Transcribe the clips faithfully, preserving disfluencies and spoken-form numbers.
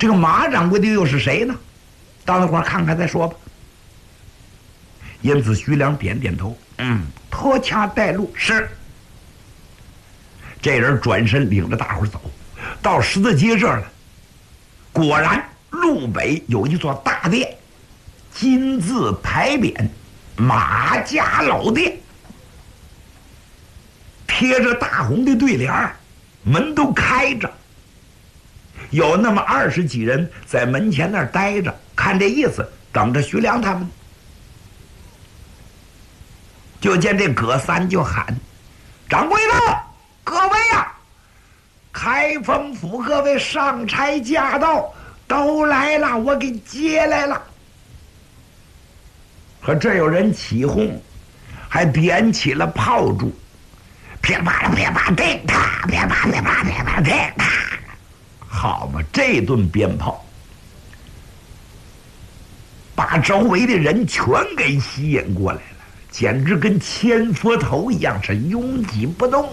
这个马掌柜的又是谁呢？到那块儿看看再说吧。因此，徐良点点头，嗯，拖掐带路是。这人转身领着大伙儿走，到十字街这儿了。果然，路北有一座大殿，金字牌匾，马家老店，贴着大红的对联儿，门都开着。有那么二十几人在门前那儿待着，看这意思，等着徐良他们。就见这葛三就喊：“掌柜的，各位呀，开封府各位上差驾到，都来了，我给接来了。”可这有人起哄，还点起了炮竹，噼里啪啦噼里啪啦叮啪，噼里啪啦噼里啪啦噼里啪啦叮啪。好嘛，这顿鞭炮把周围的人全给吸引过来了，简直跟千佛头一样，是拥挤不动。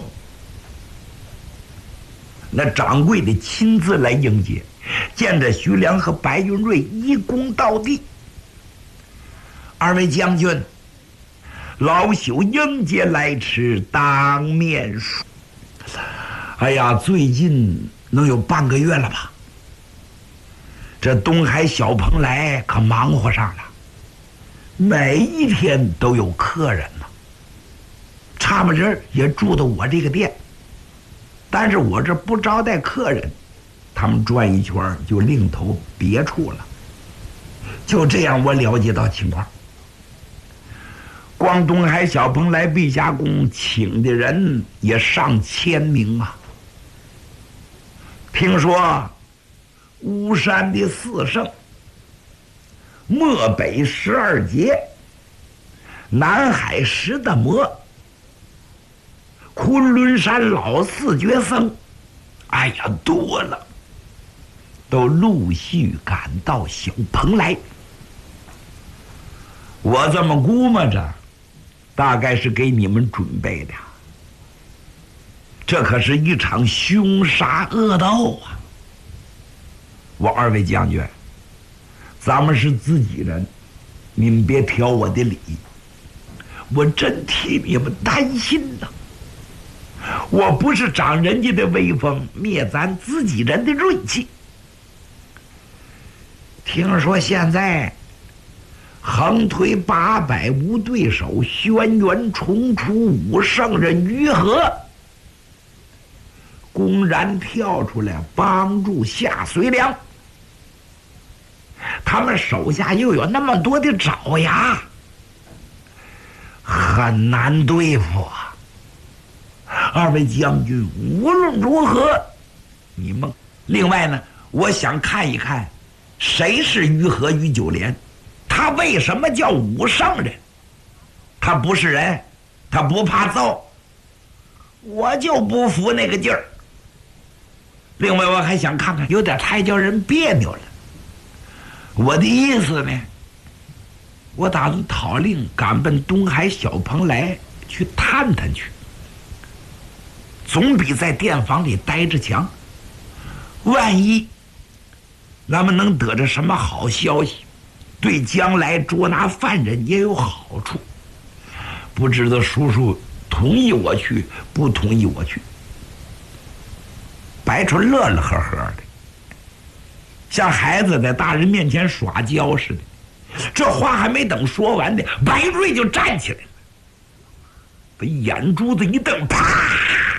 那掌柜的亲自来迎接，见着徐良和白云瑞一躬到地：“二位将军，老朽迎接来迟，当面说。哎呀，最近能有半个月了吧？这东海小蓬莱可忙活上了，每一天都有客人呢。差不人也住到我这个店，但是我这不招待客人，他们转一圈就另投别处了。就这样，我了解到情况。光东海小蓬莱陛下宫请的人也上千名啊。听说巫山的四圣，漠北十二杰，南海十大魔，昆仑山老四绝僧，哎呀，多了，都陆续赶到小蓬莱。我这么估摸着，大概是给你们准备的。这可是一场凶杀恶斗啊！我二位将军，咱们是自己人，你们别挑我的理，我真替你们担心呐。我不是长人家的威风，灭咱自己人的锐气。听说现在横推八百无对手，轩辕重出五圣人于和公然跳出来帮助夏遂良，他们手下又有那么多的爪牙，很难对付啊！二位将军，无论如何，你们另外呢，我想看一看谁是于和于九莲，他为什么叫五圣人？他不是人，他不怕揍，我就不服那个劲儿。另外，我还想看看，有点太叫人别扭了。我的意思呢，我打算讨令赶奔东海小蓬莱去探探去，总比在店房里待着强。万一咱们能得着什么好消息，对将来捉拿犯人也有好处。不知道叔叔同意我去，不同意我去？白春乐乐呵呵的，像孩子在大人面前耍娇似的。这话还没等说完呢，白瑞就站起来了，把眼珠子一瞪，啪，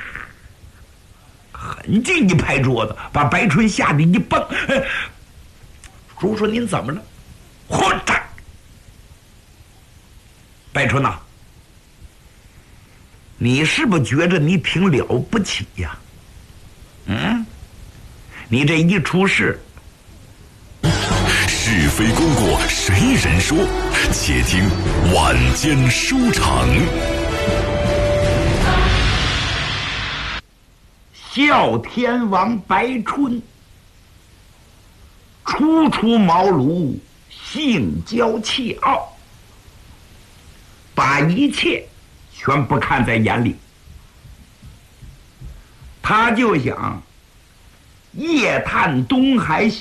狠劲一拍桌子，把白春吓得一蹦。叔叔您怎么了？混蛋！白春呐、啊，你是不是觉着你挺了不起呀？嗯，你这一出事， 是非功过谁人说？且听晚间书场。 孝天王白春初出茅庐，性骄气傲，把一切全不看在眼里。他就想夜探东海